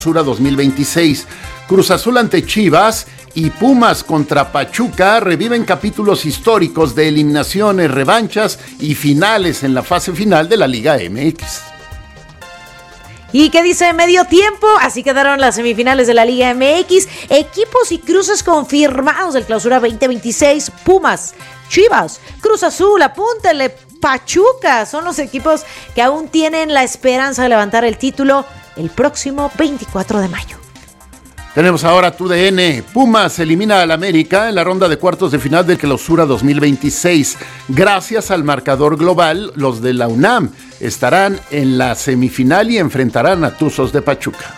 Clausura 2026. Cruz Azul ante Chivas y Pumas contra Pachuca reviven capítulos históricos de eliminaciones, revanchas y finales en la fase final de la Liga MX. ¿Y qué dice medio tiempo? Así quedaron las semifinales de la Liga MX. Equipos y cruces confirmados del Clausura 2026. Pumas, Chivas, Cruz Azul, apúntele, Pachuca. Son los equipos que aún tienen la esperanza de levantar el título el próximo 24 de mayo. Tenemos ahora TUDN. Pumas elimina al América en la ronda de cuartos de final del Clausura 2026. Gracias al marcador global, los de la UNAM estarán en la semifinal y enfrentarán a Tuzos de Pachuca.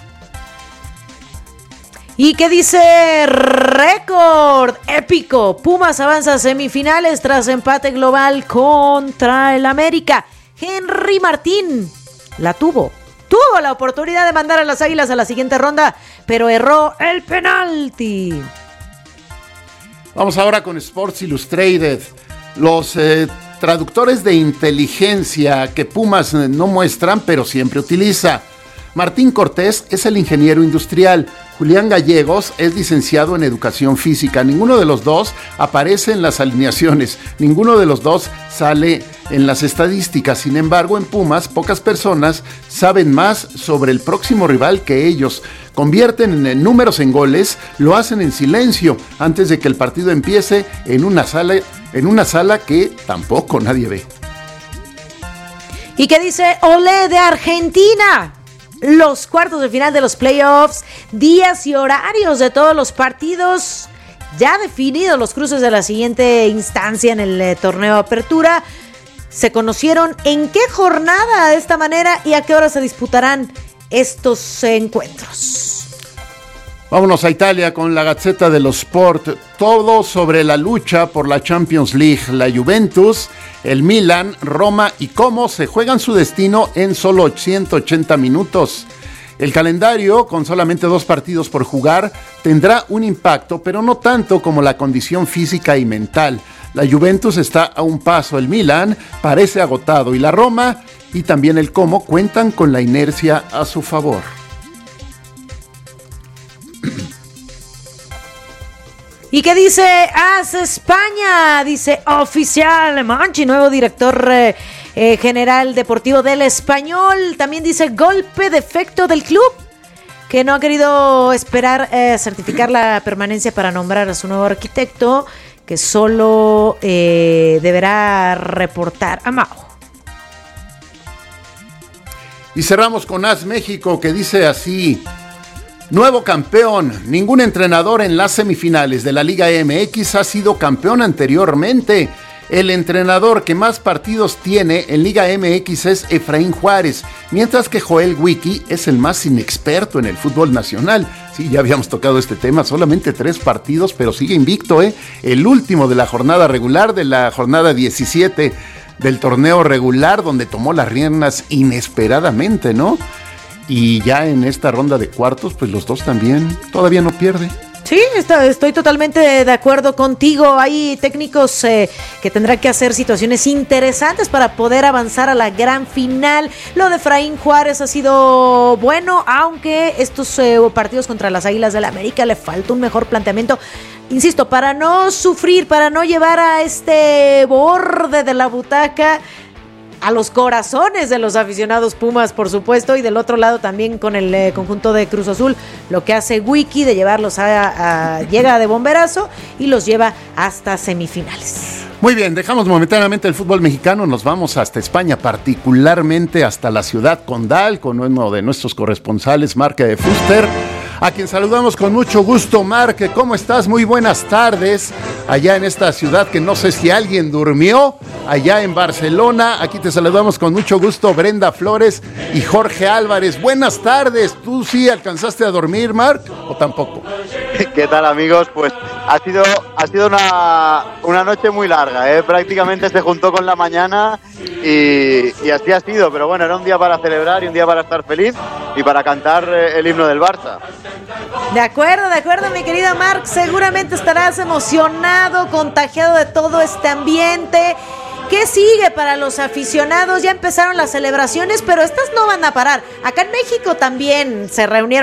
¿Y qué dice récord épico? Pumas avanza a semifinales tras empate global contra el América. Henry Martín tuvo la oportunidad de mandar a las Águilas a la siguiente ronda, pero erró el penalti. Vamos ahora con Sports Illustrated. Los traductores de inteligencia que Pumas no muestran, pero siempre utiliza. Martín Cortés es el ingeniero industrial. Julián Gallegos es licenciado en educación física. Ninguno de los dos aparece en las alineaciones. Ninguno de los dos sale en las estadísticas. Sin embargo, en Pumas, pocas personas saben más sobre el próximo rival que ellos. Convierten números en goles, lo hacen en silencio antes de que el partido empiece en una sala que tampoco nadie ve. ¿Y qué dice Olé de Argentina? Los cuartos de final de los playoffs, días y horarios de todos los partidos, ya definidos los cruces de la siguiente instancia en el torneo Apertura. Se conocieron en qué jornada de esta manera y a qué hora se disputarán estos encuentros. Vámonos a Italia con la Gazzetta dello Sport. Todo sobre la lucha por la Champions League. La Juventus, el Milan, Roma y cómo se juegan su destino en solo 180 minutos. El calendario, con solamente 2 partidos por jugar, tendrá un impacto, pero no tanto como la condición física y mental. La Juventus está a un paso, el Milan parece agotado y la Roma y también el Como cuentan con la inercia a su favor. ¿Y qué dice AS España? Dice oficial Monchi, nuevo director general deportivo del Español. También dice golpe de efecto del club, que no ha querido esperar certificar la permanencia para nombrar a su nuevo arquitecto, que solo deberá reportar a Mao. Y cerramos con AS México, que dice así: nuevo campeón. Ningún entrenador en las semifinales de la Liga MX ha sido campeón anteriormente. El entrenador que más partidos tiene en Liga MX es Efraín Juárez, mientras que Joel Wiki es el más inexperto en el fútbol nacional. Sí, ya habíamos tocado este tema, solamente 3 partidos, pero sigue invicto, el último de la jornada regular, de la jornada 17 del torneo regular, donde tomó las riendas inesperadamente, ¿no? Y ya en esta ronda de cuartos, pues los dos también todavía no pierden. Sí, estoy totalmente de acuerdo contigo. Hay técnicos que tendrán que hacer situaciones interesantes para poder avanzar a la gran final. Lo de Efraín Juárez ha sido bueno, aunque estos partidos contra las Águilas del América le falta un mejor planteamiento. Insisto, para no sufrir, para no llevar a este borde de la butaca a los corazones de los aficionados Pumas, por supuesto, y del otro lado también con el conjunto de Cruz Azul, lo que hace Wiki de llevarlos llega de bomberazo y los lleva hasta semifinales. Muy bien, dejamos momentáneamente el fútbol mexicano, nos vamos hasta España, particularmente hasta la ciudad condal, con uno de nuestros corresponsales, Marc de Fuster, a quien saludamos con mucho gusto. Marc, ¿cómo estás? Muy buenas tardes, allá en esta ciudad que no sé si alguien durmió, allá en Barcelona. Aquí te saludamos con mucho gusto, Brenda Flores y Jorge Álvarez. Buenas tardes, ¿tú sí alcanzaste a dormir, Marc, o tampoco? ¿Qué tal, amigos? Pues ha sido una noche muy larga, prácticamente se juntó con la mañana y así ha sido, pero bueno, era un día para celebrar y un día para estar feliz y para cantar el himno del Barça. De acuerdo, mi querido Marc, seguramente estarás emocionado, contagiado de todo este ambiente. ¿Qué sigue para los aficionados? Ya empezaron las celebraciones, pero estas no van a parar. Acá en México también se reunieron